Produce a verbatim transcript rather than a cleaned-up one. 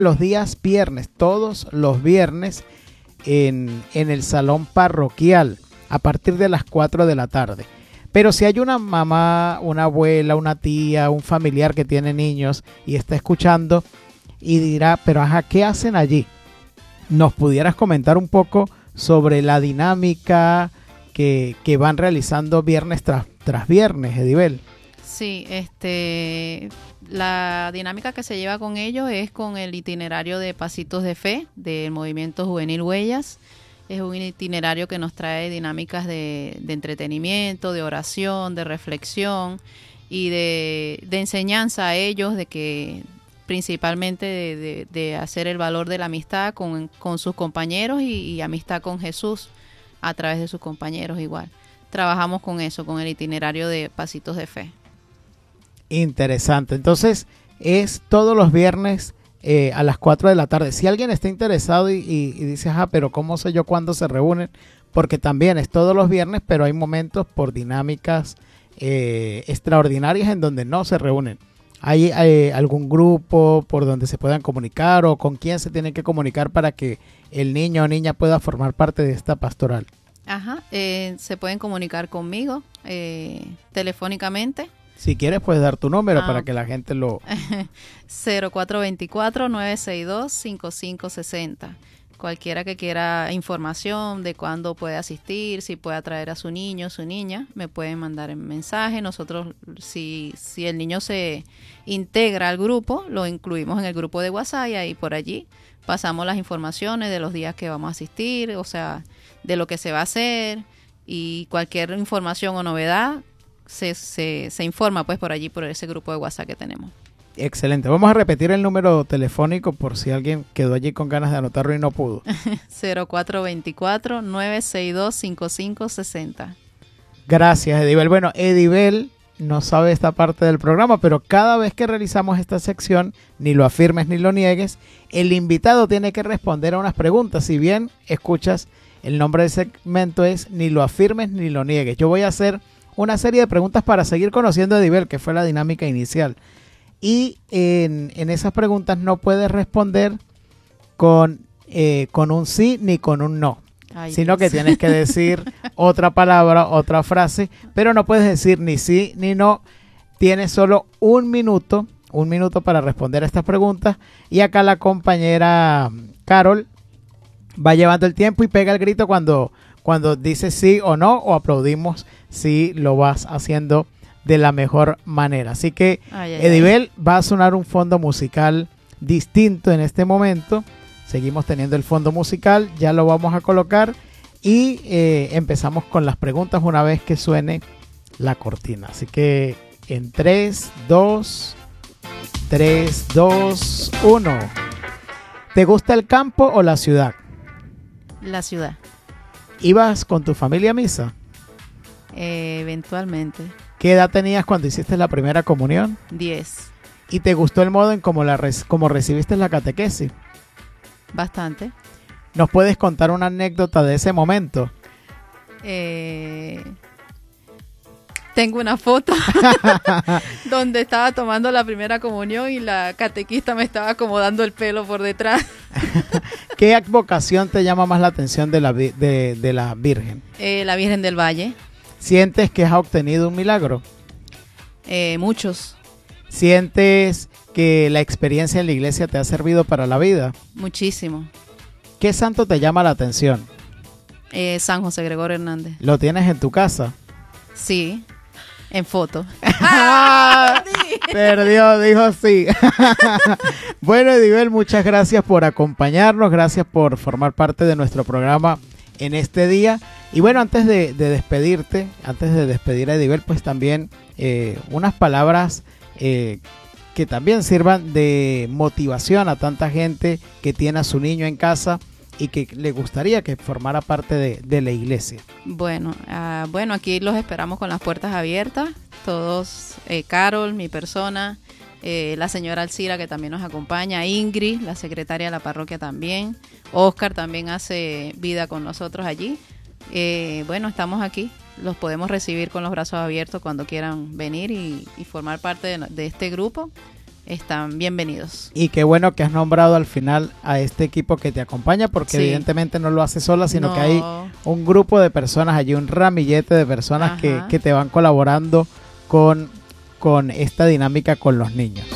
los días viernes, todos los viernes en, en el salón parroquial a partir de las cuatro de la tarde. Pero si hay una mamá, una abuela, una tía, un familiar que tiene niños y está escuchando y dirá, pero ajá, ¿qué hacen allí? ¿Nos pudieras comentar un poco sobre la dinámica que, que van realizando viernes tras, tras viernes, Edibel? Sí, este, la dinámica que se lleva con ellos es con el itinerario de Pasitos de Fe del Movimiento Juvenil Huellas. Es un itinerario que nos trae dinámicas de, de entretenimiento, de oración, de reflexión y de, de enseñanza a ellos, de que principalmente de, de, de hacer el valor de la amistad con, con sus compañeros y, y amistad con Jesús a través de sus compañeros igual. Trabajamos con eso, con el itinerario de Pasitos de Fe. Interesante. Entonces, es todos los viernes eh, a las cuatro de la tarde. Si alguien está interesado y, y, y dice, ajá, pero ¿cómo sé yo cuándo se reúnen? Porque también es todos los viernes, pero hay momentos por dinámicas eh, extraordinarias en donde no se reúnen. ¿Hay eh, algún grupo por donde se puedan comunicar o con quién se tienen que comunicar para que el niño o niña pueda formar parte de esta pastoral? Ajá, eh, se pueden comunicar conmigo eh, telefónicamente. Si quieres, puedes dar tu número ah, para que la gente lo... cero cuatro dos cuatro, nueve seis dos, cinco cinco seis cero. Cualquiera que quiera información de cuándo puede asistir, si puede traer a su niño o su niña, me pueden mandar un mensaje. Nosotros, si, si el niño se integra al grupo, lo incluimos en el grupo de WhatsApp y ahí por allí pasamos las informaciones de los días que vamos a asistir, o sea, de lo que se va a hacer y cualquier información o novedad se, se, se informa pues por allí, por ese grupo de WhatsApp que tenemos. Excelente. Vamos a repetir el número telefónico por si alguien quedó allí con ganas de anotarlo y no pudo. cero cuatro dos cuatro, nueve seis dos, cinco cinco seis cero. Gracias, Edibel. Bueno, Edibel no sabe esta parte del programa, pero cada vez que realizamos esta sección, ni lo afirmes ni lo niegues, el invitado tiene que responder a unas preguntas. Si bien escuchas, el nombre del segmento es ni lo afirmes ni lo niegues. Yo voy a hacer una serie de preguntas para seguir conociendo a Edibel, que fue la dinámica inicial. Y en, en esas preguntas no puedes responder con, eh, con un sí ni con un no. Ay, sino Dios. Que tienes que decir otra palabra, otra frase, pero no puedes decir ni sí ni no. Tienes solo un minuto, un minuto para responder a estas preguntas. Y acá la compañera Carol va llevando el tiempo y pega el grito cuando, cuando dice sí o no, o aplaudimos si lo vas haciendo de la mejor manera. Así que ay, ay, Edibel ay. va a sonar un fondo musical distinto en este momento. Seguimos teniendo el fondo musical, ya lo vamos a colocar y eh, empezamos con las preguntas una vez que suene la cortina. Así que en tres, dos, tres, dos, uno. ¿Te gusta el campo o la ciudad? La ciudad. ¿Ibas con tu familia a misa? Eh, eventualmente. ¿Qué edad tenías cuando hiciste la primera comunión? Diez. ¿Y te gustó el modo en cómo, la res- cómo recibiste la catequesis? Bastante. ¿Nos puedes contar una anécdota de ese momento? Eh, tengo una foto donde estaba tomando la primera comunión y la catequista me estaba acomodando el pelo por detrás. ¿Qué vocación te llama más la atención de la, vi- de, de la Virgen? Eh, la Virgen del Valle. ¿Sientes que has obtenido un milagro? Eh, muchos. ¿Sientes que la experiencia en la iglesia te ha servido para la vida? Muchísimo. ¿Qué santo te llama la atención? Eh, San José Gregorio Hernández. ¿Lo tienes en tu casa? Sí, en foto. ¡Ah! Perdió, dijo sí. Bueno, Edibel, muchas gracias por acompañarnos, gracias por formar parte de nuestro programa en este día. Y bueno, antes de, de despedirte, antes de despedir a Edibel, pues también eh, unas palabras eh, que también sirvan de motivación a tanta gente que tiene a su niño en casa y que le gustaría que formara parte de, de la iglesia. Bueno, uh, bueno, aquí los esperamos con las puertas abiertas, todos, eh, Carol, mi persona, eh, la señora Alcira que también nos acompaña, Ingrid, la secretaria de la parroquia también, Oscar también hace vida con nosotros allí. Eh, bueno, estamos aquí, los podemos recibir con los brazos abiertos cuando quieran venir y, y formar parte de, de este grupo están bienvenidos. Y qué bueno que has nombrado al final a este equipo que te acompaña, porque Sí. evidentemente no lo haces sola, sino No. que hay un grupo de personas allí, un ramillete de personas que, Ajá. que te van colaborando con, con esta dinámica con los niños.